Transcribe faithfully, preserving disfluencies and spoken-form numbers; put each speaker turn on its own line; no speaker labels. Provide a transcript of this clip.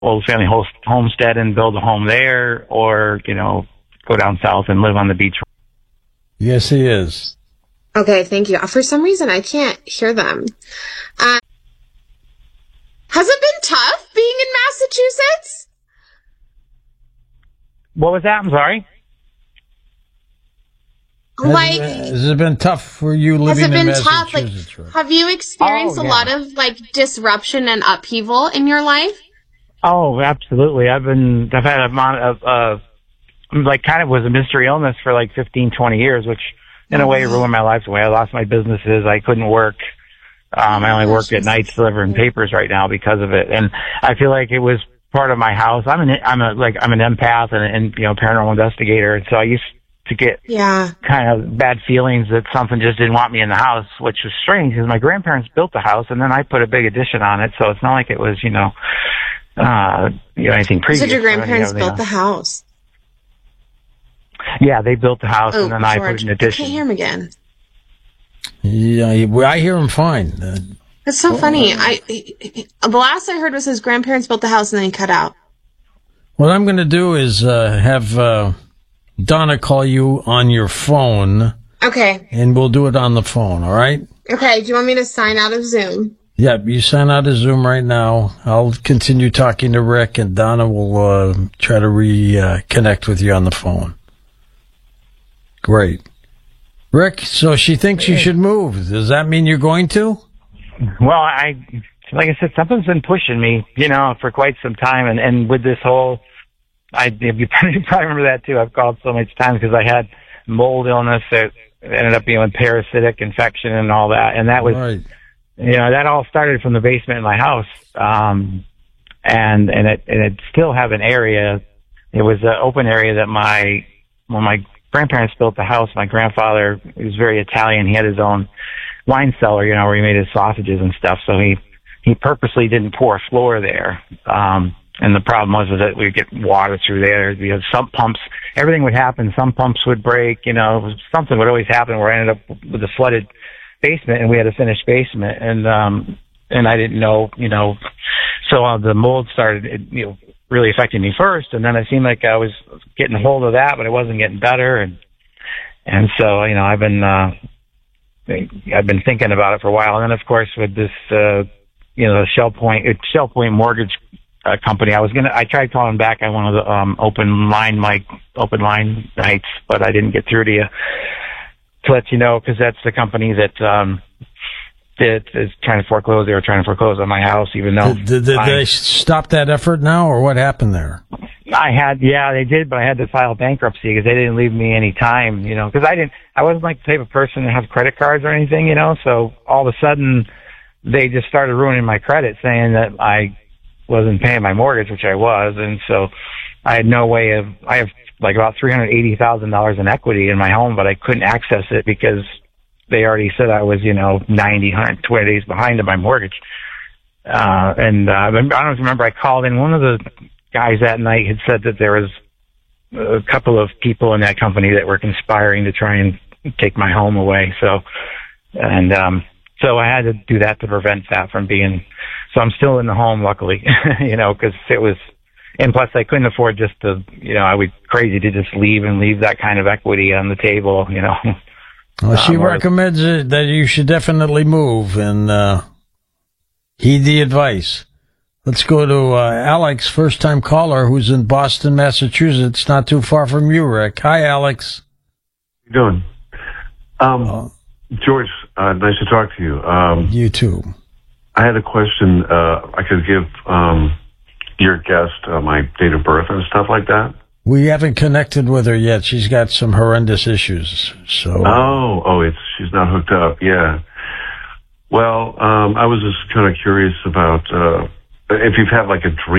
old family homestead and build a home there, or, you know, go down south and live on the beach.
Yes, he is.
Okay, thank you. For some reason, I can't hear them. Uh, has it been tough being in Massachusetts?
What was that? I'm sorry.
Like,
has, it, has it been tough for you living in Massachusetts? Has it been tough?
Like, have you experienced oh, yeah. a lot of like disruption and upheaval in your life?
Oh, absolutely. I've been, I've had a amount of, uh, like kind of was a mystery illness for like fifteen, twenty years, which in a way ruined my life away. I lost my businesses. I couldn't work. Um, I only work at nights delivering papers right now because of it. And I feel like it was part of my house. I'm an, I'm a, like, I'm an empath and, and, you know, paranormal investigator. And so I used to get
yeah.
kind of bad feelings that something just didn't want me in the house, which was strange because my grandparents built the house and then I put a big addition on it. So it's not like it was, you know, uh, you know, anything previous.
So your grandparents built the house?
Yeah, they built the house
oh,
and then
George,
I put an addition.
I can't hear him again.
Yeah, I hear him fine. Uh,
That's so oh, funny. I the last I heard was his grandparents built the house and then he cut out.
What I'm going to do is uh, have uh, Donna call you on your phone.
Okay.
And we'll do it on the phone, all right?
Okay. Do you want me to sign out of Zoom?
Yeah, you sign out of Zoom right now. I'll continue talking to Rick, and Donna will uh, try to reconnect uh, with you on the phone. Great. Rick, so she thinks you should move. Does that mean you're going to?
Well, I, like I said, something's been pushing me, you know, for quite some time. And, and with this whole, I, you probably remember that too. I've called so much times because I had mold illness that ended up being with parasitic infection and all that. And that was,
right.
you know, that all started from the basement in my house. Um, and, and it, and it still have an area. It was an open area that my, when my grandparents built the house, my grandfather, he was very Italian. He had his own wine cellar, you know, where he made his sausages and stuff. So he, he purposely didn't pour a floor there. Um, and the problem was, was that we would get water through there. We had sump pumps. Everything would happen. Some pumps would break, you know, something would always happen where I ended up with a flooded basement and we had a finished basement. And, um, and I didn't know, you know, so uh, the mold started, you know, really affecting me first, and then it seemed like I was getting a hold of that, but it wasn't getting better, and and so you know I've been uh, I've been thinking about it for a while, and then of course with this uh, you know Shell Point Shell Point Mortgage uh, Company, I was gonna I tried calling back on one of the um, open line mic open line nights, but I didn't get through to you to let you know because that's the company that. Um, It is trying to foreclose. They were trying to foreclose on my house, even though
did, did, did I, they stop that effort now, or what happened there?
I had, yeah, they did, but I had to file bankruptcy because they didn't leave me any time, you know, because I didn't, I wasn't like the type of person to have credit cards or anything, you know. So all of a sudden, they just started ruining my credit, saying that I wasn't paying my mortgage, which I was, and so I had no way of. I have like about three hundred eighty thousand dollars in equity in my home, but I couldn't access it because they already said I was, you know, ninety, one hundred twenty days behind on my mortgage. Uh, and, uh, I don't remember, I called in. One of the guys that night had said that there was a couple of people in that company that were conspiring to try and take my home away. So, and, um, so I had to do that to prevent that from being, so I'm still in the home, luckily, you know, cause it was, and plus I couldn't afford just to, you know, I was crazy to just leave and leave that kind of equity on the table, you know.
Well, she
um,
recommends it, that you should definitely move and uh, heed the advice. Let's go to uh, Alex, first-time caller, who's in Boston, Massachusetts, not too far from you, Rick. Hi, Alex.
How you doing? Um, uh, George, uh, nice to talk to you. Um,
you too.
I had a question. Uh, I could give um, your guest uh, my date of birth and stuff like that.
We haven't connected with her yet. She's got some horrendous issues. So.
Oh, oh, it's she's not hooked up. Yeah. Well, um, I was just kind of curious about uh, if you've had like a dream.